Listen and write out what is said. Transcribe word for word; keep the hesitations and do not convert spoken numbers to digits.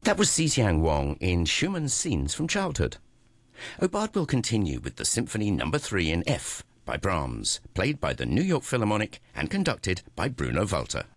That was Xisiang Wang in Schumann's Scenes from Childhood. Aubade will continue with the Symphony Number three in F by Brahms, played by the New York Philharmonic and conducted by Bruno Walter.